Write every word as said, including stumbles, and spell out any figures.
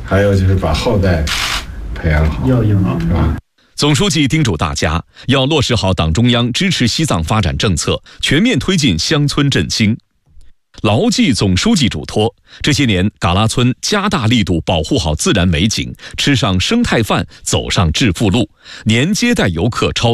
还有就是把后代培养好， 要养好， 是吧？ 总书记叮嘱大家要落实好党中央支持西藏发展政策，全面推进乡村振兴。牢记总书记嘱托，这些年嘎拉村加大力度保护好自然美景，吃上生态饭，走上致富路，年接待游客超